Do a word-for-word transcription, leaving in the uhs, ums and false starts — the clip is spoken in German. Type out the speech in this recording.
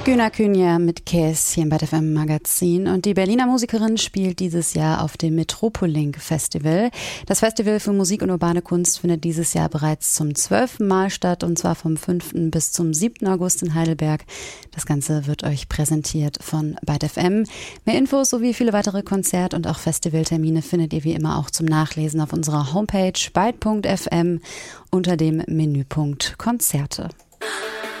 Güner Künja mit Käs hier im Byte F M Magazin. Und die Berliner Musikerin spielt dieses Jahr auf dem Metropoliink Festival. Das Festival für Musik und urbane Kunst findet dieses Jahr bereits zum zwölften Mal statt, und zwar vom fünften bis zum siebten August in Heidelberg. Das Ganze wird euch präsentiert von Byte F M. Mehr Infos sowie viele weitere Konzert- und auch Festivaltermine findet ihr wie immer auch zum Nachlesen auf unserer Homepage byte punkt f m unter dem Menüpunkt Konzerte.